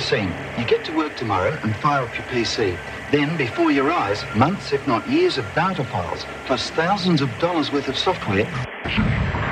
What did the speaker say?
scene. You get to work tomorrow and fire up your PC. Then, before your eyes, months, if not years, of data files, plus thousands of dollars worth of software